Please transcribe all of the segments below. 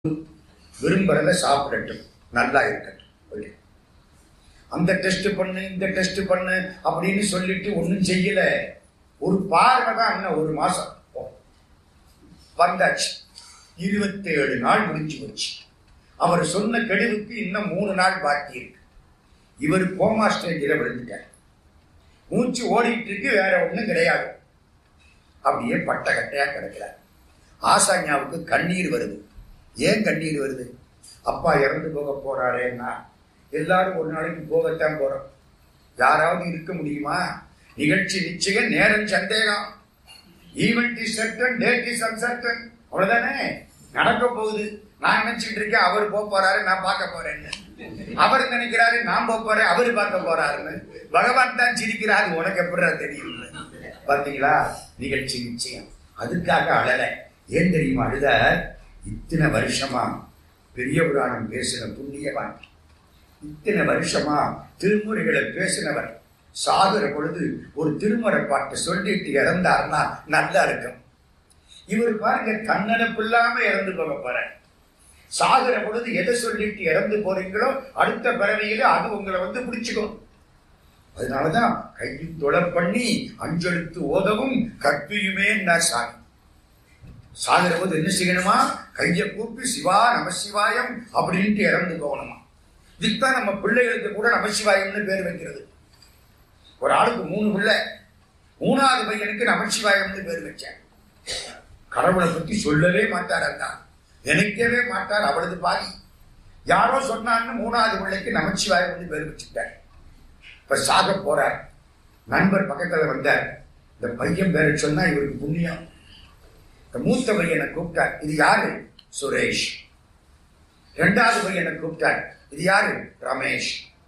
விரும்புறத சாப்பிடட்டும், நல்லா இருக்கட்டும். அந்த டெஸ்ட் பண்ணு இந்த டெஸ்ட் பண்ணு அப்படின்னு சொல்லிட்டு ஒன்னும் செய்யல. ஒரு பார்வை தான், இன்னும் ஒரு மாசம் வந்தாச்சு. 27 நாள் முடிஞ்சு போச்சு. அவர் சொன்ன கெடுவுக்கு இன்னும் 3 நாள் பாக்கி இருக்கு. இவர் கோமா ஸ்டேஜில் விழுந்துட்டார். மூச்சு ஓடிட்டு இருக்கு, வேற ஒண்ணும் கிடையாது. அப்படியே பட்ட கட்டையா கிடக்கிறார். ஆசாஞாவுக்கு கண்ணீர் வருது. ஏன் கண்ணீர் வருது? அப்பா இறந்து போக போறாரேன்னா எல்லாரும் ஒரு நாளைக்கு போகத்தான் போறோம். யாராவது இருக்க முடியுமா? நிகழ்ச்சி நிச்சயம், நேரம் சந்தேகம். Event is certain, date is uncertain. அவ்வளவுதானே நடக்க போகுது. நான் நினைச்சிட்டு இருக்கேன் அவர் போறாரு, நான் பார்க்க போறேன்னு. அவர் நினைக்கிறாரு நான் போறேன், அவரு பார்க்க போறாருன்னு. பகவான் தான் சிரிக்கிறாரு. உனக்கு எப்படி தெரியும்? பாத்தீங்களா? நிகழ்ச்சி நிச்சயம். அதுக்காக அழல. ஏன் தெரியுமா அழுத? இத்தனை வருஷமா பெரிய புராணம் பேசின புண்ணியவான், இத்தனை வருஷமா திருமுறைகளை பேசினவர், சாகுற பொழுது ஒரு திருமுறை பாட்டு சொல்லிட்டு இறந்தார்னா நல்லா இருக்கும். இவர் பாருங்க, தன்னடப்பு இல்லாம இறந்து போக போற. சாகுற பொழுது எதை சொல்லிட்டு இறந்து போறீங்களோ அடுத்த பிறவியில அது உங்களை பிடிச்சுக்கும். அதனாலதான் கையில் தொலை பண்ணி அஞ்செழுத்து ஓதவும் கற்பியுமே சாமி. சாகுற போது என்ன செய்யணுமா? கையை கூப்பி சிவா நமசிவாயம் அப்படின்ட்டு இறந்து போகணுமா. இதுதான் நம்ம பிள்ளைகளுக்கு கூட நமசிவாயம்னு பேர் வைக்கிறது. ஒரு ஆளுக்கு 3 பிள்ளை, 3வது பையனுக்கு நமசிவாயம்னு பேர் வச்சார். கடவுளை பத்தி சொல்லவே மாட்டார், அதான் நினைக்கவே மாட்டார். அவளது பாதி யாரோ சொன்னான்னு 3வது பிள்ளைக்கு நமசிவாயம்னு பேர் வச்சுட்டார். இப்ப சாக போறார். நண்பர் பக்கத்துல வந்தார். இந்த பையன் பேரை சொன்னா இவருக்கு புண்ணியம். மூத்த பையனை கூப்பிட்டார். இது யாரு? சுரேஷ். 2வது பையனை கூப்பிட்டார். இது யாரு? ரமேஷ்.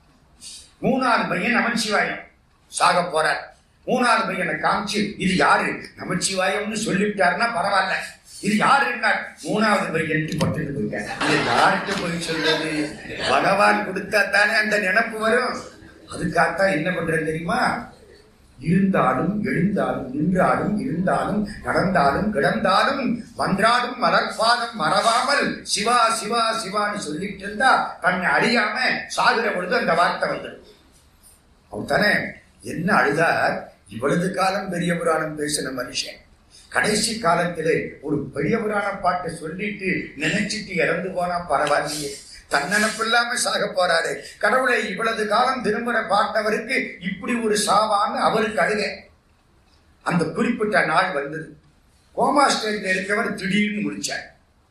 3வது பையன் நமச்சிவாயம். சாக போறார். 3வது பையனை காமிச்சு இது யாரு? நமச்சிவாயம்னு சொல்லிவிட்டாருன்னா பரவாயில்ல. இது யாருன்னா 3வது பையன் பட்டு போயிட்டார். இது யாருக்கு போய் சொல்றது? பகவான் கொடுத்தா தானே அந்த நினைப்பு வரும். அதுக்காகத்தான் என்ன பண்றது தெரியுமா? இருந்தாலும் எழுந்தாலும் நின்றாலும் இருந்தாலும் நடந்தாலும் கிடந்தாலும் மன்றாடும் மலர்பாதம் மறவாமல் சிவா சிவா சிவான்னு சொல்லிட்டு இருந்தா தன்னை அறியாம சாகுற பொழுது அந்த வார்த்தை வந்துடும். அவன் தானே என்ன அழுதார்? இவ்வளவு காலம் பெரிய புராணம் பேசின மனுஷன் கடைசி காலத்திலே ஒரு பெரிய புராண பாட்டை சொல்லிட்டு நினைச்சிட்டு இறந்து போனா பரவாயில்லையே, தன்னனப்பு இல்லாம சாக போறாரு. கடவுளை இவ்வளவு காலம் திருமுறை பாட்டவருக்கு இப்படி ஒரு சாவான்னு அவருக்கு அழுக. அந்த குறிப்பிட்ட நாள் வந்தது. கோமா ஸ்டேஜில் இருக்கவர் திடீர்னு முடிச்சார்.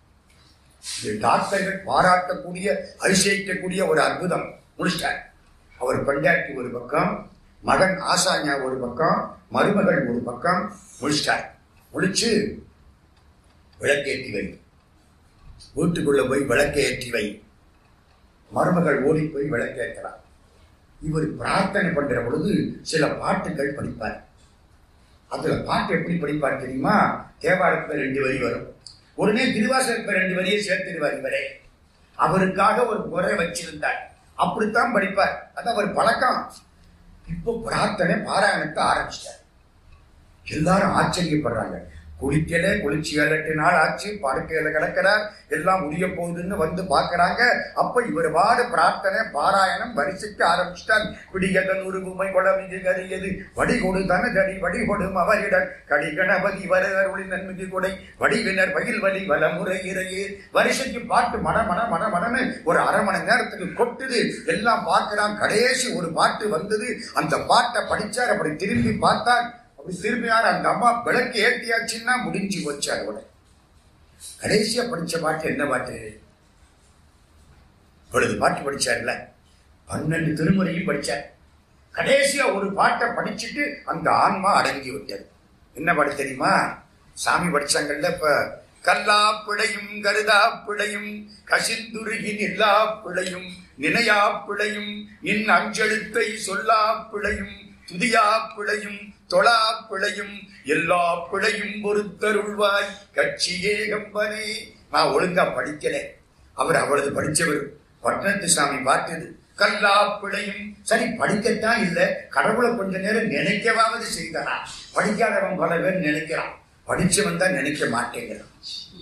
டாக்டர்கள் பாராட்டக்கூடிய அதிசயிக்கக்கூடிய ஒரு அற்புதம் முடிச்சார். அவர் பெண்டாட்டி ஒரு பக்கம், மகன் ஆசாஞா ஒரு பக்கம், மருமகள் ஒரு பக்கம் முடிச்சிட்டார். முடிச்சு விளக்கேற்றி வை, வீட்டுக்குள்ள போய் விளக்கேற்றி வை. மருமகள் ஓடி போய் விளக்கேற்கிறார். இவர் பிரார்த்தனை பண்ற பொழுது சில பாட்டுகள் படிப்பார். அதுல பாட்டு எப்படி படிப்பார் தெரியுமா? தேவாரத்துல 2 வரி வரும். உடனே திருவாசகத்துல 2 வரியை சேர்த்துடுவார். இவரே அவருக்காக ஒரு முறை வச்சிருந்தார். அப்படித்தான் படிப்பார். அது அவர் பழக்கம். இப்போ பிரார்த்தனை பாராயணத்தை ஆரம்பிச்சிட்டார். எல்லாரும் ஆச்சரியப்படுறாங்க. குளிக்கல, குளிச்சு 7-8 நாள் ஆச்சு, படுக்கையில கிடக்கிறார். எல்லாம் முடிய போகுதுன்னு வந்து பாக்குறாங்க. அப்ப இவர் வாடு பிரார்த்தனை பாராயணம் வரிசைக்கு ஆரம்பிச்சிட்டார். பிடியதன் உருகுமை கொடமிகு கரியது வடிகொடு தனதடி வடிகொடும் அவரிடர் கடி கணபதி வரொளி நன்மிகு கொடை வடிவினர் பயில் வலி வலமுறை இறையே. வரிசைக்கு பாட்டு மட மட மட மடன்னு ஒரு 1/2 மணி நேரத்துக்கு கொட்டுது. எல்லாம் பார்க்கிறான். கடைசி ஒரு பாட்டு வந்தது. அந்த பாட்டை படிச்சார். அப்படி திரும்பி பார்த்தார். அப்படி திரும்பினார். அந்த அம்மா விளக்கு ஏற்றியாச்சுன்னா முடிஞ்சு போச்சார். கடைசியா படிச்ச பாட்டு என்ன பாட்டு? இவ்வளவு பாட்டு படிச்சார்ல, 12 திருமுறையும் படிச்சார். கடைசியா ஒரு பாட்டை படிச்சுட்டு அந்த ஆன்மா அடங்கி விட்டது. என்ன பாட்டு தெரியுமா? சாமி படிச்சாங்கல்ல இப்ப, கல்லா பிழையும் கருதா பிழையும் கசிந்துருகி நில்லா பிழையும் நினையா பிழையும் நின் அஞ்செழுத்தை சொல்லா பிழையும் துதியா பிழையும் தொழா பிழையும் எல்லா பிழையும் பொறுத்தருள்வாய் கட்சியே கம்பனே. நான் ஒழுங்கா படிக்கல. அவர் அவ்வளவு படிச்சவர். பட்டணத்து சாமி பார்த்தது கல்லா பிழையும். சரி, படிக்கத்தான் இல்லை, கடவுளை கொஞ்ச நேரம் நினைக்கவாவது செய்தானா? படிக்காதவன் பல பேர் நினைக்கிறான், படிச்சவன் தான் நினைக்க மாட்டேங்கிறான்.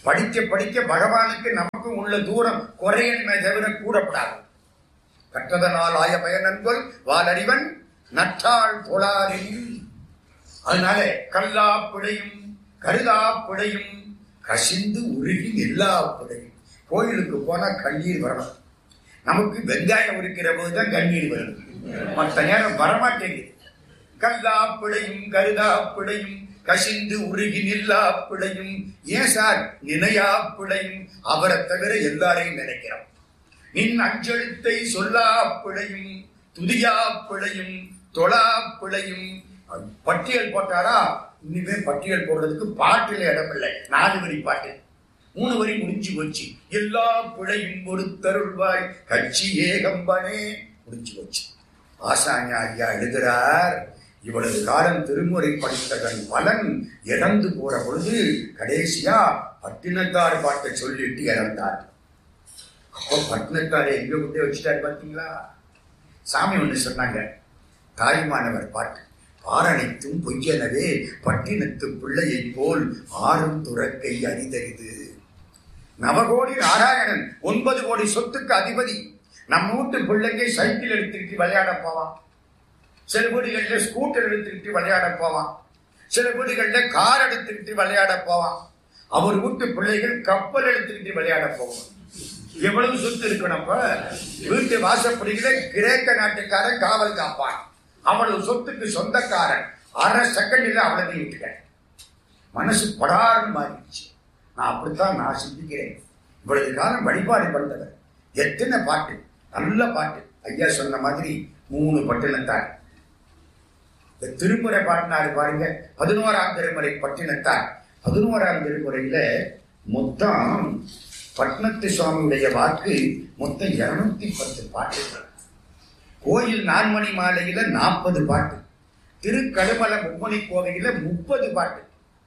படிக்க படிக்க பகவானுக்கு நமக்கும் உள்ள தூரம் குறையணுமே தவிர கூடப்படாது. கற்றதனால் ஆய பயனன்பல் வாலறிவன் நற்றாள் தொழாரில். அதனால கல்லா பிழையும் கருதா பிழையும் கசிந்து உருகி எல்லா பிழையும். கோயிலுக்கு போனா கண்ணீர் வரணும். நமக்கு வெங்காயம் உரிக்கிற போதுதான் கண்ணீர் வரும், மற்ற நேரம் வரமாட்டேங்குது. கல்லா பிழையும் கருதா பிழையும் கசிந்து உருகி நில்லா பிழையும். ஏன் சார் நினையா பிழையும்? அவரை தவிர எல்லாரையும் நினைக்கிறோம். நின் அஞ்செழுத்தை சொல்லா பிழையும் துதியா பிழையும் தொழா பிழையும். பட்டியல் போட்டாரா? இனிமே பட்டியல் போடுறதுக்கு பாட்டுல இடம் இல்லை. 4 வரி பாட்டு, 3 வரி முடிஞ்சு போச்சு. எல்லா பிழையும் பொறுத்தருள்வாய் கட்சி ஏகம்பனே முடிஞ்சு போச்சு. ஆசாஞ ஐயா எழுதுறார், இவ்வளவு காலம் திருமுறை படித்ததன் பலன் இறந்து போற பொழுது கடைசியா பட்டினத்தார் பாட்டை சொல்லிட்டு இறந்தார். அப்போ பட்டினத்தாரை எங்க விட்டு வச்சுட்டாரு பார்த்தீங்களா? சாமி ஒண்ணு சொன்னாங்க, தாய்மானவர் பாட்டு. பாரணைத்தும் பொய்யனவே பட்டினத்து பிள்ளையை போல் ஆறும் துறக்கை அரிதறிது. நவகோடி நாராயணன் 9 கோடி சொத்துக்கு அதிபதி. நம்ம வீட்டு பிள்ளைங்க சைக்கிள் எடுத்துக்கிட்டு விளையாட போவான், சில வீடுகள்ல ஸ்கூட்டர் எடுத்துக்கிட்டு விளையாட போவான், சில வீடுகள்ல கார் எடுத்துக்கிட்டு விளையாட போவான். அவர் வீட்டு பிள்ளைகள் கப்பல் எடுத்துக்கிட்டு விளையாட போவான். எவ்வளவு சொத்து இருக்கணும்? வீட்டு வாசப்படிகளை கிரேக்க நாட்டுக்காரன் காவல் காப்பான். அவ்வளவு சொத்துக்கு சொந்தக்காரன். 1/2 செகண்ட்ல அவ்வளவு விட்டுட்டேன். மனசு படாருன்னு மாறிடுச்சு. நான் அப்படித்தான் நான் சிந்திக்கிறேன். இவ்வளவு காலம் வழிபாடு பண்றவர் எத்தனை பாட்டு, நல்ல பாட்டு. ஐயா சொன்ன மாதிரி 3 பட்டினத்தார். இந்த திருமுறை பாடினாரு பாருங்க, 11ஆம் திருமுறை பட்டினத்தார். 11ஆம் திருமுறையில மொத்தம் பட்னத்து சுவாமியுடைய வாக்கு மொத்தம் 210 பாட்டுகள். கோயில் 4 மணி மாலையில 40 பாட்டு. திருக்கடுமல மும்மணி கோவையில 30 பாட்டு.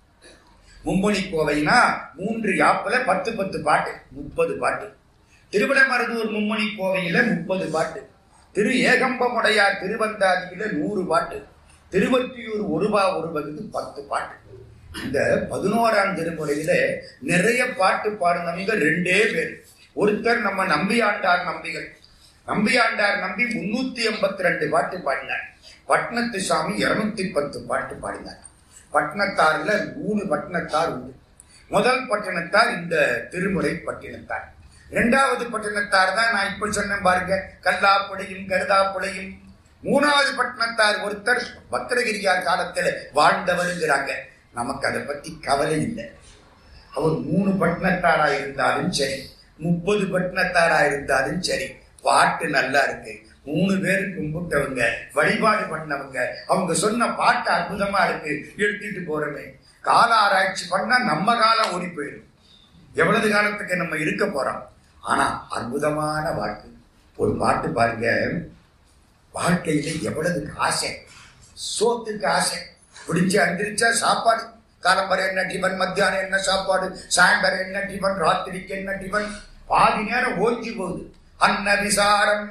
மும்மணி கோவைனா 3 யாப்புல 10 பாட்டு, 30 பாட்டு. திருவிடமருதூர் மும்மணி கோவையில 30 பாட்டு. திரு ஏகம்பமுடையார் திருவந்தாதியில 100 பாட்டு. திருவற்றியூர் ஒருபா ஒரு வகுது 10 பாட்டு. இந்த 11ஆம் திருமுறையில நிறைய பாட்டு பாடுனவங்க 2 பேர். ஒருத்தர் நம்ம நம்பியாண்டார் நம்பிகள். நம்பியாண்டார் நம்பி 382 பாட்டு பாடினார். பட்னத்து சாமி 210 பாட்டு பாடினார். பட்டினத்தார்ல 3 பட்டினத்தார் உண்டு. முதல் பட்டினத்தார் இந்த திருமுறை பட்டினத்தார். 2வது பட்டினத்தார் தான் நான் இப்ப சொன்னேன் பாருங்க, கல்லாப்புடையும் கருதாப்புடையும். 3வது பட்டினத்தார் ஒருத்தர் பத்திரகிரியார் காலத்துல வாழ்ந்தவருங்கிறாங்க. நமக்கு அதை பத்தி கவலை இல்லை. அவர் 3 பட்டினத்தாரா இருந்தாலும் சரி, 30 பட்டினத்தாரா இருந்தாலும் சரி, பாட்டு நல்லா இருக்கு. 3 பேரு கும்பிட்டவங்க, வழிபாடு பண்ணவங்க, அவங்க சொன்ன பாட்டு அற்புதமா இருக்கு. எடுத்துட்டு போறோமே, கால ஆராய்ச்சி பண்ணா நம்ம காலம் ஓடி போயிடும். எவ்வளவு காலத்துக்கு நம்ம இருக்க போறோம்? ஆனா அற்புதமான வாக்கு. ஒரு பாட்டு பாருங்க, வாழ்க்கையில எவ்வளவு ஆசை, சோத்துக்கு ஆசை. பிடிச்ச அந்திரிச்சா சாப்பாடு, காலம்பரை என்ன டிபன், மத்தியானம் என்ன சாப்பாடு, சாயந்தரம் என்ன டிபன், ராத்திரிக்கு என்ன டிபன். பாதி நேரம் ஓஞ்சி போகுது. அன்ன விசாரம்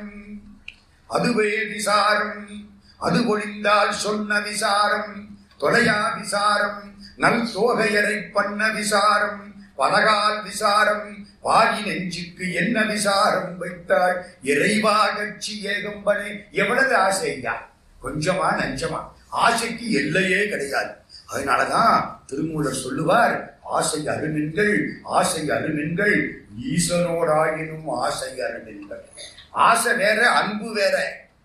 அதுவே விசாரம், அது ஒழிந்தால் சொன்ன விசாரம், தொலையா விசாரம், நல் தோகையரை பண்ண விசாரம், பலகால் விசாரம், வாயி நெஞ்சுக்கு என்ன விசாரம் வைத்தாய் இறைவா கட்சி ஏகம்பனே. எவ்வளவு ஆசையா, கொஞ்சமா நஞ்சமா? ஆசைக்கு எல்லையே கிடையாது. அதனாலதான் திருமூலர் சொல்லுவார், ஆசை அருமென்கள், ஆசை அருமென்கள், ஈசனோடாயினும் ஆசை அருமென்கள். ஆசை வேற, அன்பு வேற.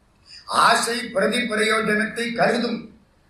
ஆசை பிரதி பிரயோஜனத்தை கருதும்,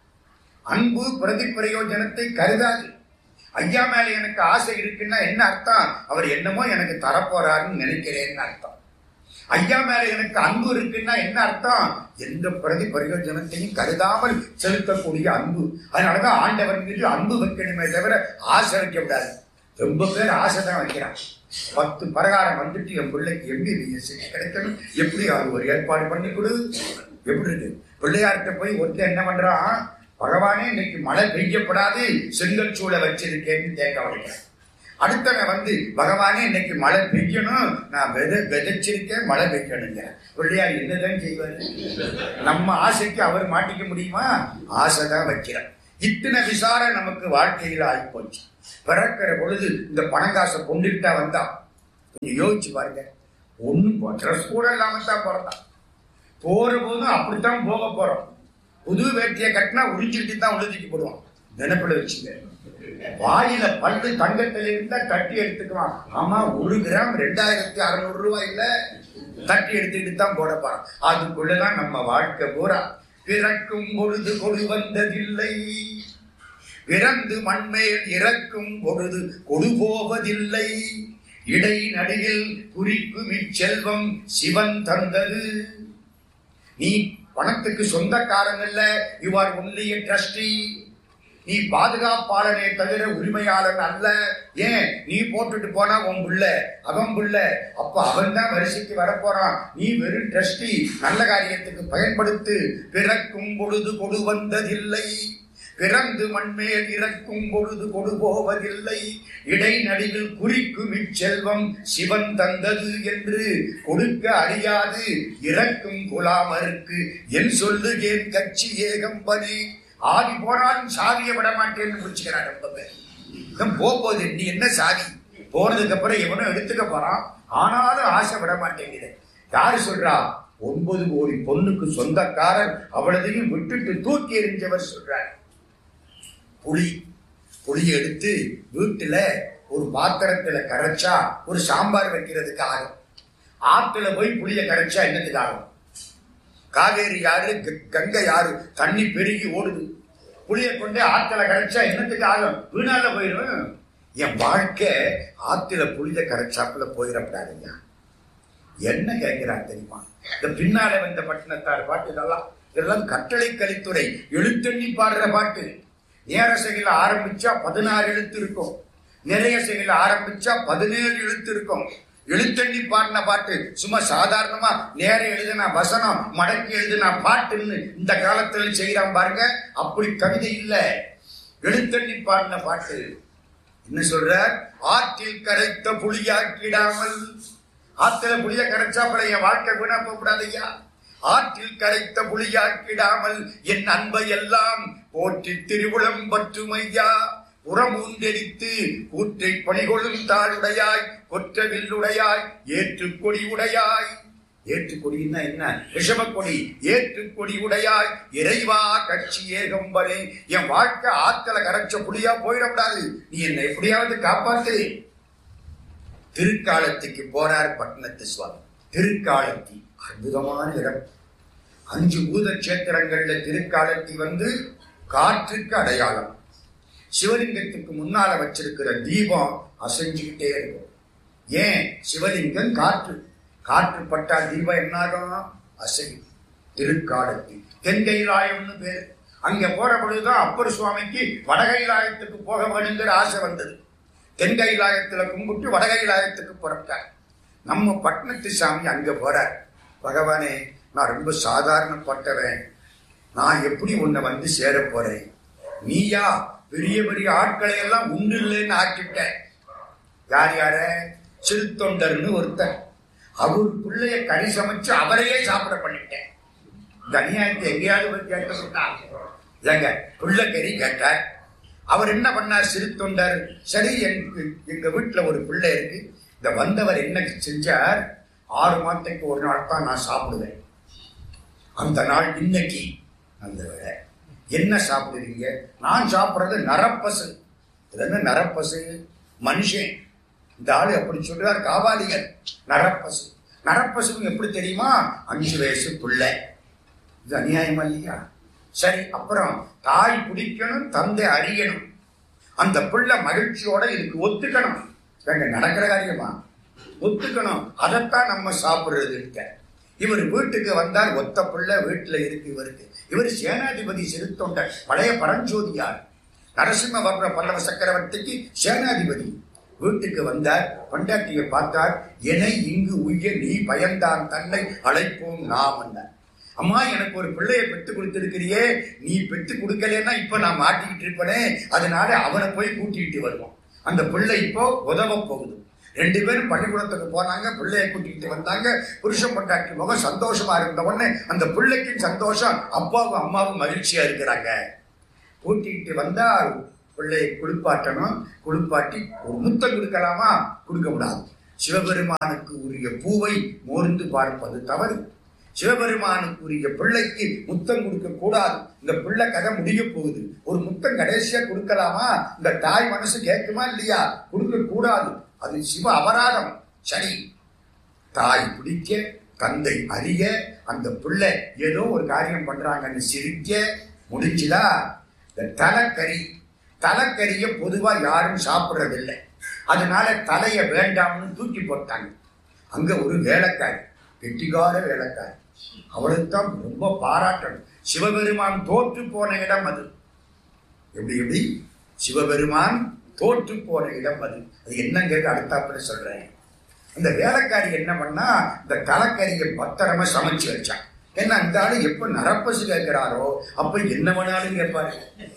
அன்பு பிரதி பிரயோஜனத்தை கருதாது. ஐயா மேல எனக்கு ஆசை இருக்குன்னா என்ன அர்த்தம்? அவர் என்னமோ எனக்கு தரப்போறாருன்னு நினைக்கிறேன்னு அர்த்தம். ஐயா மேல எனக்கு அன்பு இருக்குன்னா என்ன அர்த்தம்? எந்த பிரதி பிரயோஜனத்தையும் கருதாமல் செலுத்தக்கூடிய அன்பு. அதனாலதான் ஆண்டவர் மீது அன்பு வைக்கணுமே தவிர ஆசை வைக்க கூடாது. ரொம்ப பேர் ஆசை தான் வைக்கிறான். 10 பிரகாரம் வந்துட்டு என் பிள்ளைக்கு MBBS கிடைக்கணும், எப்படி அது ஒரு ஏற்பாடு பண்ணி கொடு. எப்படி இருக்கு? பிள்ளையார்கிட்ட போய் ஒருத்தர் என்ன பண்றான், பகவானே இன்னைக்கு மழை பெய்யப்படாது, செங்கல் சூளை வச்சிருக்கேன்னு கேட்க வைக்கிறேன். அடுத்தவன் வந்து பகவானே இன்னைக்கு மழை பெய்யணும், நான் விதைச்சிருக்கேன், மழை பெய்யணுங்க. பிள்ளையார் என்னதான் செய்வாரு? நம்ம ஆசைக்கு அவர் மாட்டிக்க முடியுமா? ஆசைதான் வைக்கிறார். இத்தனை விசாரம் நமக்கு வாழ்க்கையில் ஆகிப்போச்சு. பிறக்கிற பொழுது இந்த பணங்காசை கொண்டுகிட்டா வந்தா கொஞ்சம் யோசிச்சு பாருங்க. ஒண்ணும் ட்ரெஸ் கூட இல்லாம தான் பிறந்தான். போற போதும் அப்படித்தான் போக போறோம். புது வேட்டியை கட்டினா உறிஞ்சிக்கிட்டு தான் உழுதிக்கு போடுவான். நினைப்பிட வச்சுங்க. வாயில பல்லு தங்கத்துல இருந்தா தட்டி எடுத்துக்குவான். ஆமா, 1 கிராம் 2600 ரூபாயில தட்டி எடுத்துக்கிட்டு தான் போட போறான். அதுக்குள்ளதான் நம்ம வாழ்க்கை பூரா. பிறக்கும் பொழுது கொடு வந்ததில்லை, பிறந்து மண்மேல் இறக்கும் பொழுது கொடு போவதில்லை, இடை நடுவில் குறிக்கும் இச்செல்வம் சிவன் தந்தது. நீ பணத்துக்கு சொந்தக்காரன் இல்ல, you are only a trustee. நீ பாதுகாப்பாளனே தவிர உரிமையாளன் அல்ல. ஏன், நீ போட்டுட்டு போனா உன் புள்ள, அவன் புள்ள, அப்ப அவன் தான் வரிசைக்கு வரப்போறான். நீ வெறும் ட்ரஸ்டி, நல்ல காரியத்துக்கு பயன்படுத்து. பிறக்கும் பொழுது கொடு வந்ததில்லை, பிறந்து மண்மேல் இறக்கும் பொழுது கொடு போவதில்லை, இடை நடுவில் குறிக்கும் இச்செல்வம் சிவன் தந்தது என்று கொடுக்க அறியாது இறக்கும் குலாமருக்கு என் சொல்லுகேன் கட்சி ஏகம்பனே. ஆதி போனாலும் சாதியை விட மாட்டேன்னு முடிச்சுக்கிறான். ரொம்ப பேர் போகுது, நீ என்ன சாதி, போனதுக்கு அப்புறம் எவனும் எடுத்துக்க போறான், ஆனாலும் ஆசை விட மாட்டேங்குது. யாரு சொல்றா? 9 கோடி பொண்ணுக்கு சொந்தக்காரர், அவளதையும் விட்டுட்டு தூக்கி எறிஞ்சவர் சொல்றார். புளி எடுத்து வீட்டுல ஒரு பாத்திரத்துல கரைச்சா ஒரு சாம்பார் வைக்கிறதுக்கு ஆகும். ஆத்துல போய் புளிய கரைச்சா என்னதுக்கு ஆகும்? காவேரி யாரு, கங்கை யாரு, தண்ணி பெருகி ஓடுது. புளிய கொண்டு ஆத்துல கரைச்சா என்னத்துக்கு ஆகும்? வீணால போயிடும். என் வாழ்க்கை ஆத்துல புளிய கரைச்சாப்புல போயிடப்படாதுங்க. என்ன கேட்கிறான் தெரியுமா? இந்த பின்னால வந்த பட்டினத்தார் பாட்டு இதெல்லாம் கட்டளை கலித்துறை எழுத்தண்ணி பாடுற பாட்டு. நேரசையில ஆரம்பிச்சா 16 எழுத்து இருக்கும், நிறைய செயல ஆரம்பிச்சா 17 எழுத்து இருக்கும். எழுத்தண்ணி பாடின பாட்டு சும்மா சாதாரணமா நேர எழுதினா வசனம், மடக்கி எழுதினா பாட்டுன்னு இந்த காலத்துல செய்யறான் பாருங்க. அப்படி கவிதை இல்ல, எழுத்தண்ணி பாடின பாட்டு. என்ன சொல்ற? ஆற்றில் கரைத்த புளியாக்கிடாமல். ஆத்துல புளிய கரைச்சாப்பட என் வாழ்க்கை வீணா போகக்கூடாது ஐயா. ஆற்றில் கரைத்த புளியாக்கிடாமல் என் அன்பை எல்லாம் போற்றி திருவுளம் பற்றுமையா. புறமூந்தெரித்து கூற்றை பணிகொள்ளும் தாளுடையாய், கொற்ற வில்லுடையாய், ஏற்றுக்கொடி உடையாய். ஏற்றுக்கொடின்னா என்ன? ரிஷபக்கொடி. ஏற்றுக்கொடி உடையாய் இறைவா கட்சி ஏகம்பனே. என் வாழ்க்கை ஆத்தல கரைச்ச புளியா போயிடக்கூடாது, நீ என்னை எப்படியாவது காப்பாத்து. திருக்காலத்திக்கு போறார் பட்டினத்து சுவாமி. திருக்காலத்தி அற்புதமான இடம். 5 பூத கஷேத்திரங்கள்ல திருக்காலத்தி காற்றுக்கு அடையாளம். சிவலிங்கத்துக்கு முன்னால வச்சிருக்கிற தீபம் அசைஞ்சுக்கிட்டே இருக்கும். ஏன்? சிவலிங்கம் காற்று, காற்று பட்டா தீபம் என்னாகும்? அசையும். திருக்காலத்தி தென்கைலாயம்னு பேரு. அங்க போற பொழுதுதான் அப்பர் சுவாமிக்கு வடகைலாயத்துக்கு போக வேணுங்கிற ஆசை வந்தது. தென்கைலாயத்துல கும்பிட்டு வடகைலாயத்துக்கு புறப்பட்டார். நம்ம பட்டினத்து சாமி அங்க போறார். பகவானே, நான் ரொம்ப சாதாரணப்பட்டவன், நான் எப்படி உன்னை சேர போறேன்? நீயா பெரிய பெரிய ஆட்களை எல்லாம் உண்டு இல்லைன்னு ஆக்கிட்ட. யார் யார? சிறுத்தொண்டர்னு ஒருத்தர். அவர் பிள்ளைய கறி சமைச்சு அவரையே சாப்பிட பண்ணிட்டேன். இந்த அநியாயத்தை எங்கேயாவது போய் கேட்க சொன்னாங்க இல்லைங்க. பிள்ளை கறி கேட்டார். அவர் என்ன பண்ணார்? சிறுத்தொண்டர். சரி, எங்க வீட்டுல ஒரு பிள்ளை இருக்கு. இந்த வந்தவர் என்ன செஞ்சார்? 6 மாதத்துக்கு ஒரு நாள் தான் நான் சாப்பிடுவேன். அந்த நாள் இன்னைக்கு. அந்த வேலை என்ன சாப்பிடுறீங்க? நான் சாப்பிடுறது நரப்பசு. இது என்ன நரப்பசு? மனுஷன். இந்த ஆளு அப்படி சொல்றார். காவாலிகர் நரப்பசு. நரப்பசு எப்படி தெரியுமா? 5 வயசு பிள்ளை. இது அநியாயமா இல்லையா? சரி, அப்புறம் தாய் பிடிக்கணும், தந்தை அறியணும். அந்த பிள்ளை மகிழ்ச்சியோட இதுக்கு ஒத்துக்கணும். நடக்கிற காரியமா? ஒத்துக்கணும். அதைத்தான் நம்ம சாப்பிடுறது. இவர் வீட்டுக்கு வந்தார். ஒத்த பிள்ளை வீட்டுல இருக்கு இவருக்கு. இவர் சேனாதிபதி சிறுத்தொண்டர், பழைய பரஞ்சோதியார். நரசிம்மவர்ம பல்லவ சக்கரவர்த்திக்கு சேனாதிபதி. வீட்டுக்கு வந்தார். பொண்டாட்டியை பார்த்தார். என்னை இங்கு உய்ய நீ பயந்தான் தன்னை அழைப்போம் நாம் என்ன. அம்மா, எனக்கு ஒரு பிள்ளையை பெற்று கொடுத்திருக்கிறியே, நீ பெற்று கொடுக்கலன்னா இப்ப நான் மாட்டிக்கிட்டு இருப்பனே, அதனால அவனை போய் கூட்டிகிட்டு வருவோம். அந்த பிள்ளை இப்போ உதவ போகுது. 2 பேரும் பள்ளிக்கூடத்துக்கு போனாங்க. பிள்ளையை கூட்டிகிட்டு வந்தாங்க. புருஷன் பொண்டாட்டி முகம் சந்தோஷமா இருந்த உடனே அந்த பிள்ளைக்கும் சந்தோஷம், அப்பாவும் அம்மாவும் மகிழ்ச்சியா இருக்கிறாங்க. கூட்டிட்டு வந்தா பிள்ளையை குளிப்பாட்டணும். குளிப்பாட்டி ஒரு முத்தம் கொடுக்கலாமா? கொடுக்க கூடாது. சிவபெருமானுக்கு உரிய பூவை மோர்ந்து பார்ப்பது தவறு. சிவபெருமானுக்கு உரிய பிள்ளைக்கு முத்தம் கொடுக்க கூடாது. இந்த பிள்ளை கதை முடிய போகுது, ஒரு முத்தம் கடைசியா கொடுக்கலாமா? இந்த தாய் மனசு கேட்குமா இல்லையா? கொடுக்க கூடாது. அது சிவ அபராதம். சரி, தாய் பிடிக்க, தந்தை அறிய, அந்த பிள்ளை ஏதோ ஒரு காரியம் பண்றாங்கன்னு சிரிக்க முடிஞ்சுதா? இந்த தலைக்கறிய பொதுவா யாரும் சாப்பிடுறதில்லை. அதனால தலைய வேண்டாம்னு தூக்கி போட்டாங்க. அங்க ஒரு வேலைக்காரி, கெட்டிக்கார வேலைக்காரி, அவளுக்குத்தான் ரொம்ப பாராட்டணும். சிவபெருமான் தோற்று போன இடம் அது. எப்படி சிவபெருமான் தோற்று போன இடம் அது. அது என்னங்க அடுத்தாப்புல சொல்றேன். அந்த வேலைக்காரி என்ன பண்ணா, இந்த தலைக்கறியை பத்திரமா சமைச்சு வச்சான். ஏன்னா இந்த ஆளு எப்ப நரப்பசு கேட்கிறாரோ அப்ப என்ன வேணாலும் கேட்பாரு.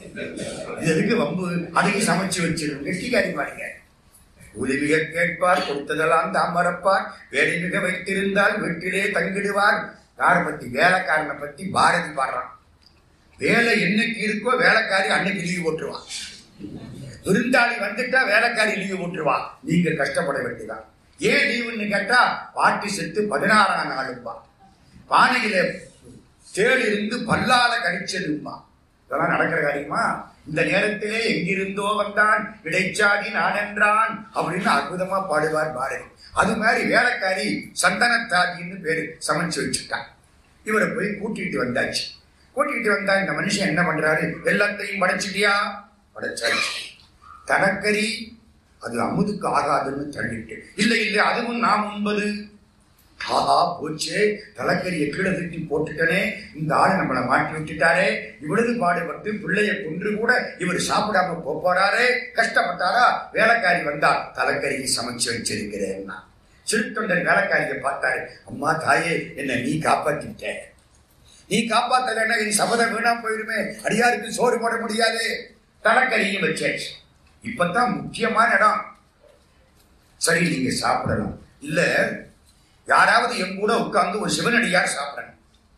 இது எதுக்கு வம்பு, அதையும் சமைச்சு வச்சிடும். கெட்டிக்காரி பாருங்க. உதவிக கேட்பார், கொடுத்ததெல்லாம் தாமரப்பார், வேலை மிக வைத்திருந்தால் வீட்டிலே தங்கிடுவார். யாரை பத்தி? வேலைக்காரனை பத்தி பாரதி பாடுறான். வேலை என்னைக்கு இருக்கோ வேலைக்காரி அன்னைக்கு லீவு போட்டுருவான். விருந்தாளி வந்துட்டா வேலைக்காரி லீவு போட்டுருவான். நீங்க கஷ்டப்பட வேண்டியதான். ஏன் லீவுன்னு கேட்டா, பாட்டி செத்து 16ஆம் நாளும்பா, பானையில தேள் இருந்து பல்லால கடிச்சதும்பா. இதெல்லாம் நடக்கிற காரியமா? இந்த நேரத்திலே எங்கிருந்தோ வந்தான் இடைச்சாடி நானென்றான் அப்படின்னு அற்புதமா பாடுவார் பாரதி. அது மாதிரி வேலைக்காரி சந்தனத்தாதின்னு பேரு சமைச்சு வச்சுட்டான். இவரை போய் கூட்டிட்டு வந்தாச்சு. கூட்டிட்டு வந்தா இந்த மனுஷன் என்ன பண்றாரு? எல்லாத்தையும் படைச்சிட்டியா? படைச்சாச்சு. தனக்கறி அது அமுதுக்கு ஆகாதுன்னு தள்ளிட்டு, இல்லை அதுவும் நாம் உண்பது. ஆஹா போச்சே, தலைக்கறியை கீழே தூக்கி போட்டுட்டனே, இந்த ஆளு நம்மளை மாட்டி விட்டுட்டாரே, இவ்வளவு பாடுபட்டு பிள்ளைய கொன்று கூட இவர் சாப்பிடாம போறாரே, கஷ்டப்பட்டாரா? வேலைக்காரி வந்தா, தலைக்கறியை சமைச்சு வச்சிருக்கிறேன்னா. சிறுத்தொண்டர் வேலைக்காரியை பார்த்தாரு. அம்மா தாயே, என்ன நீ காப்பாத்திட்ட, நீ காப்பாத்தலைன்னா என் சபதம் வீணா போயிருமே, அடியாருக்கு சோறு போட முடியாது. தலைக்கறியும் வச்சாச்சு. இப்பதான் முக்கியமான இடம். சரி, நீங்க சாப்பிடலாம். இல்ல, யாராவது என் கூட உட்கார்ந்து ஒரு சிவனடியார் சாப்பிடணும்.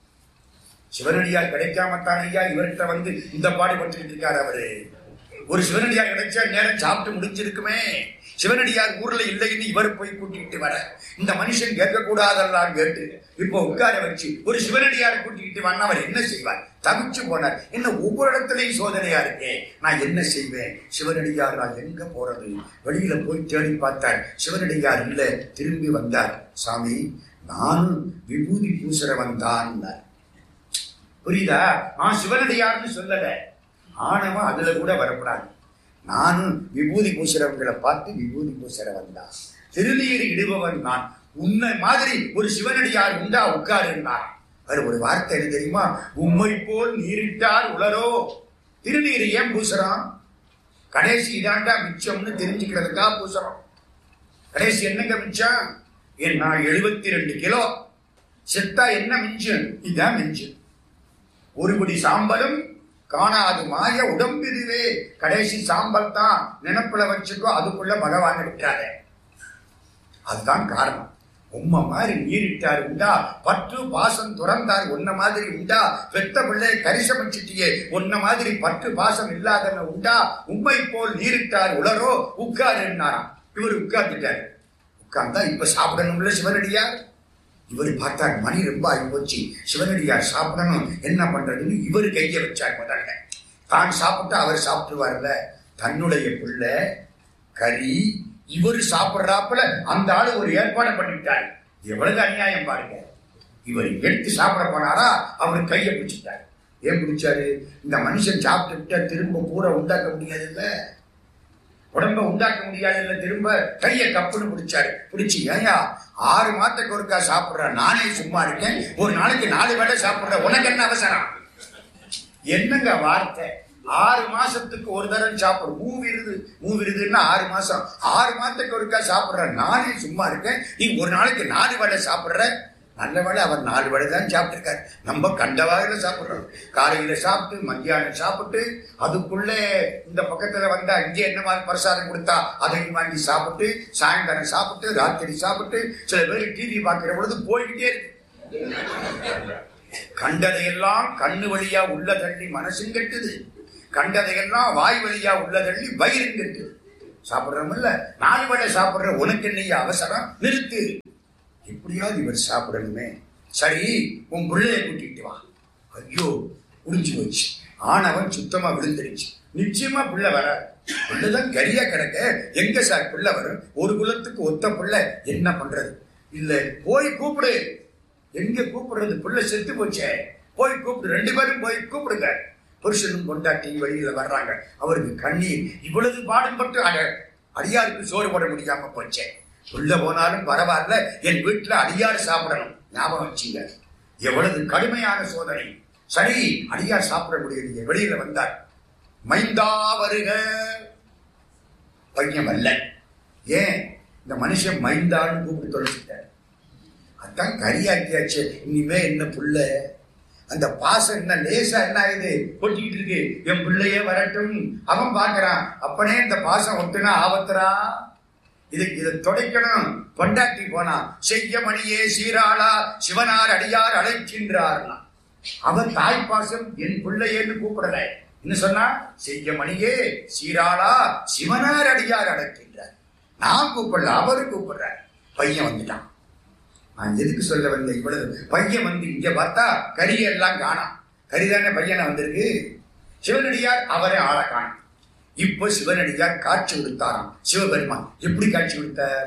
சிவனடியார் கிடைக்காமத்தான் ஐயா இவர்கிட்ட வந்து இந்த பாடுபட்டு இருக்காரு அவரு. ஒரு சிவனடியார் கிடைச்சா நேரம் சாப்பிட்டு முடிஞ்சிருக்குமே. சிவனடியார் ஊர்ல இல்லைன்னு இவர் போய் கூட்டிட்டு வர, இந்த மனுஷன் கேட்க கூடாதெல்லாம் கேட்டு இப்போ உட்கார வச்சு ஒரு சிவனடியாரை கூட்டிக்கிட்டு வந்தா அவர் என்ன செய்வார்? தவிச்சு போனார். என்ன ஒவ்வொரு இடத்துலயும் சோதனையா இருக்கே, நான் என்ன செய்வேன்? சிவனடியார் நான் எங்க போறது? வெளியில போய் தேடி பார்த்தார், சிவனடியார் இல்ல. திரும்பி வந்தார். சாமி, நானும் விபூதி பூசுறவன் தான். புரியுதா? நான் சிவனடியார்னு சொல்லல. ஆணவம் அதுல கூட வரக்கூடாது. நானும் விபூதி பூசுறவங்களை பார்த்து விபூதி பூசுறவன் தான். திருநீர் இடுபவன் நான். உன்னை மாதிரி ஒரு சிவனடியார் உண்டா? உட்காருன்னார். அது ஒரு வார்த்தை என்ன தெரியுமா? உம்மை போல் நீரிட்டார் உளரோ. திருநீர் ஏன் பூசுறான்? கடைசி இதாண்டா மிச்சம்னு தெரிஞ்சுக்கிறதுக்கா பூசுறோம். கடைசி என்னங்க மிச்சம்? ஏன்னா 72 கிலோ செத்தா என்ன மிஞ்சம்? இதான் மிஞ்சம். ஒரு படி சாம்பலும் காணாது மாய உடம்பிதுவே. கடைசி சாம்பல் தான் நினைப்புல வச்சுக்கோ, அதுக்குள்ள பகவான் விட்டாரு. அதுதான் காரணம். உம்மை மாதிரி நீரிட்டார் உண்டா? பற்று பாசம் துறந்தார் உன்ன மாதிரி உண்டா? பெத்த பிள்ளை கரிசமிச்சிட்டியே, உன்ன மாதிரி பற்று பாசம் இல்லாதவன் உண்டா? உம்மை போல் நீரிட்டார் உளரோ. உட்காருன்னாராம். இவர் உட்கார்ந்துட்டார். உட்கார்ந்தா இப்ப சாப்பிடணும்ல சிவனடியார். இவர் பார்த்தார், மணி ரொம்ப ஆகி போச்சு, சிவனடியார் சாப்பிடணும், என்ன பண்றதுன்னு இவர் கைய வச்சார். முதல்ல தான் சாப்பிட்டா அவர் சாப்பிட்டுவார்ல. தன்னுடைய பிள்ளை கறி இவர் சாப்பிடுறாப்புல அந்த ஆளு ஒரு ஏற்பாடு பண்ணிட்டார். எவ்வளவு அநியாயம் பாருங்க. இவர் எடுத்து சாப்பிட போனாரா, அவர் கையை பிடிச்சிட்டார். ஏன் பிடிச்சாரு? இந்த மனுஷன் சாப்பிட்டு விட்டா திரும்ப பூரா உண்டாக்க முடியாது இல்ல, உடம்ப உண்டாக்க முடியாது இல்ல, திரும்ப கையை கப்புன்னு பிடிச்சாரு. பிடிச்சி, ஏயா 6 மாதத்துக்கு ஒருக்கா சாப்பிடுற நானே சும்மா இருக்கேன், ஒரு நாளைக்கு 4 வேளை சாப்பிடுற, உனக்கு என்ன அவசரம்? என்னங்க வார்த்தை? 6 மாசத்துக்கு ஒரு தரம் சாப்பிடும். மூவிருதுன்னா 6 மாசம். 6 மாதத்துக்கு ஒருக்கா சாப்பிடுற நானே சும்மா இருக்கேன், நீ ஒரு நாளைக்கு 4 வேளை சாப்பிடுற. நல்ல வேளை அவர் 4 வேளை தான் சாப்பிட்டுருக்காரு. நம்ம கண்ட வகையில சாப்பிடுறோம். காலையில சாப்பிட்டு, மத்தியானம் சாப்பிட்டு, அதுக்குள்ளே இந்த பக்கத்துல வந்தா இங்கே என்ன மாதிரி பிரசாதம் கொடுத்தா அதையும் வாங்கி சாப்பிட்டு, சாயந்தரம் சாப்பிட்டு, ராத்திரி சாப்பிட்டு, சில பேர் டிவி பார்க்கிற பொழுது போய்கிட்டே இருக்கு. கண்டதையெல்லாம் கண்ணு வழியா உள்ள தள்ளி மனசும் கெட்டுது. கண்டதையெல்லாம் வாய் வழியா உள்ளதள்ளி வயிறுங்கிட்டு சாப்பிடுறோம் இல்ல, 4 வேளை சாப்பிடுற உனக்கு என்னைய அவசரம், நிறுத்து. எப்படியாவது இவர் சாப்பிடணுமே. சரி, உன் பிள்ளைய கூட்டிட்டு வா. ஐயோ, புரிஞ்சு வச்சு ஆனவன் சுத்தமா விழுந்துருச்சு. நிச்சயமா பிள்ளை வர, பிள்ளைதான் கரியா கிடக்க. எங்க சார் பிள்ளை வரும்? ஒரு குலத்துக்கு ஒத்த பிள்ளை, என்ன பண்றது? இல்ல, போய் கூப்பிடு. எங்க கூப்பிடுறது? பிள்ளை செத்து போச்சே, போய் கூப்பிடு. 2 பேரும் போய் கூப்பிடுங்க. புருஷனும் கொண்டாட்டி வெளியில வர்றாங்க. அவருக்கு கண்ணீர். இவ்வளவு பாடுபட்டு அடியாருக்கு சோறு போட முடியாம போச்சே. உள்ள போனாலும் பரவாயில்ல, என் வீட்டுல அடியார் சாப்பிடணும். ஞாபகம் வச்சுங்க, எவ்வளவு கடுமையான சோதனை. சரி, அடியார் சாப்பிட முடியலையே. வெளியில வந்தார். மைந்தா வருக. பையன் வரல. ஏன்? இந்த மனுஷன் மைந்தான்னு கூப்பிட்டு தொலைச்சிட்டார். அதான் கரியாக்கியாச்சு. இனிமே என்ன புள்ள, அந்த பாசம் என்ன லேசா என்ன ஆகுது, கொட்டிக்கிட்டு இருக்கு. என் பிள்ளையே வரட்டும். அவன் பாக்குறான், அப்பனே இந்த பாசம் ஒட்டுனா ஆபத்துறா, இதை தொடைக்கணும். பொண்டாட்டி போனா, செய்ய மணியே சீராளா சிவனார் அடியார் அழைக்கின்றார்னா, அவன் தாய் பாசம் என் பிள்ளையேன்னு கூப்பிடல. என்ன சொன்னா? செய்ய மணியே சீராளா சிவனார் அடியார் அழைக்கின்றார். நான் கூப்பிடல, அவரு கூப்பிடுறார். பையன் வந்துட்டான். நான் எதுக்கு சொல்ல வந்தேன்? இவ்வளவு பையன் வந்து இங்க பார்த்தா கரியெல்லாம் காணாம். கரிதானே பையனை வந்திருக்கு. சிவனடியார் அவரை ஆள காணும். இப்போ சிவனடியார் காட்சி கொடுத்தாராம். சிவபெருமான் எப்படி காட்சி கொடுத்தார்?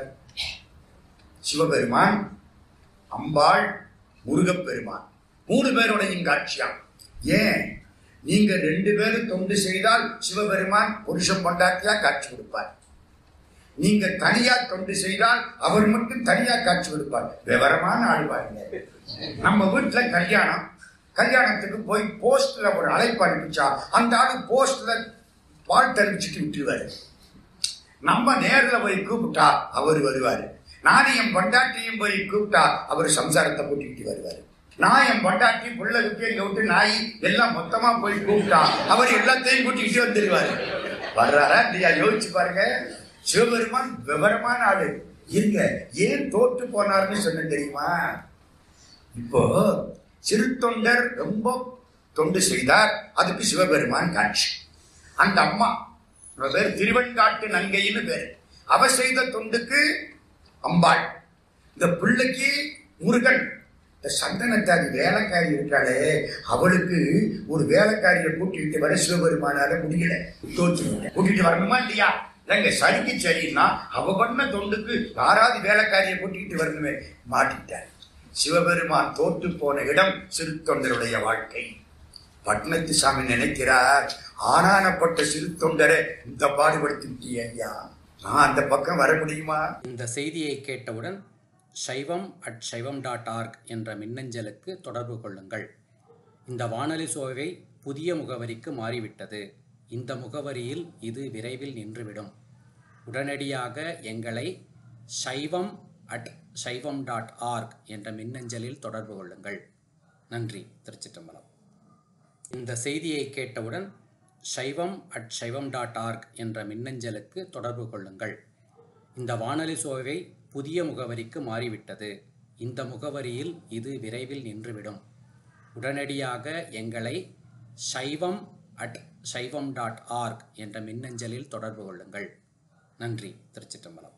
சிவபெருமான், அம்பாள், முருகப்பெருமான் 3 பேரோடையும் காட்சியாம். ஏன்? நீங்க 2 பேரும் தொண்டு செய்தால் சிவபெருமான் புருஷன் பொண்டாட்டியா காட்சி கொடுப்பார். நீங்க தனியா தொண்டு செய்தால் அவர் மட்டும் தனியா காட்சி கொடுப்பார். விவரமான ஆள் பாருங்க. நம்ம வீட்டுல கல்யாணத்துக்கு போய் போஸ்ட்ல ஒரு அழைப்பு அனுப்பிச்சா அந்த ஆளு போஸ்ட்ல பால் தெரிவிச்சுட்டு விட்டுருவாரு. நம்ம நேர்ல போய் கூப்பிட்டா அவர் வருவாரு. நான் என் பொண்டாட்டியும் போய் கூப்பிட்டா அவர் சம்சாரத்தை கூட்டிக்கிட்டு வருவாரு. நான் என் பொண்டாட்டி புள்ள குட்டி எங்க விட்டு நாய் எல்லாம் மொத்தமா போய் கூப்பிட்டா அவர் எல்லாத்தையும் கூட்டிக்கிட்டு வந்துருவாரு. வர்றாரா இல்லையா? யோசிச்சு பாருங்க. சிவபெருமான் விவரமான ஆளு. இருங்க, ஏன் தோற்று போனார்னு சொன்ன தெரியுமா? இப்போ சிறு தொண்டர் ரொம்ப தொண்டு செய்தார், அதுக்கு சிவபெருமான் காட்சி. அந்த அம்மா பேர் திருவெண்காட்டு நங்கைன்னு பேரு. அவ செய்த தொண்டுக்கு அம்பாள். இந்த பிள்ளைக்கு முருகன். இந்த சந்தனத்தாதி வேலைக்காரி இருக்காளே, அவளுக்கு ஒரு வேலைக்காரியை கூட்டிட்டு வர சிவபெருமானால முடியல. தோற்று கூட்டிட்டு வரணுமா இல்லையா? இல்லங்க, சரிக்கு சரின்னா அவ பண்ண தொண்டுக்கு யாராவது வேலைக்காரியை கூட்டிட்டு வரணுமே, மாட்டிட்டார். சிவபெருமான் தோற்று போன இடம் சிறு தொண்டருடைய வாழ்க்கை. பட்னத்து சாமி நினைக்கிறார், ஆனானப்பட்ட சிறு தொண்டரை இந்த பாடுபடுத்தி ஐயா, நான் அந்த பக்கம் வர முடியுமா? இந்த செய்தியை கேட்டவுடன் shaivam@shaivam.org என்ற மின்னஞ்சலுக்கு தொடர்பு கொள்ளுங்கள். இந்த வானொலி சோவை புதிய முகவரிக்கு மாறிவிட்டது. இந்த முகவரியில் இது விரைவில் நின்றுவிடும். உடனடியாக எங்களை shaivam@shaivam.org என்ற மின்னஞ்சலில் தொடர்பு கொள்ளுங்கள். நன்றி. திருச்சிற்றம்பலம். இந்த செய்தியை கேட்டவுடன் shaivam@shaivam.org என்ற மின்னஞ்சலுக்கு தொடர்பு கொள்ளுங்கள். இந்த வானொலி சோவை புதிய முகவரிக்கு மாறிவிட்டது. இந்த முகவரியில் இது விரைவில் நின்றுவிடும். உடனடியாக எங்களை shaivam@shaivam.org என்ற மின்னஞ்சலில் தொடர்பு கொள்ளுங்கள். நன்றி. திருச்சிற்றம்பலம்.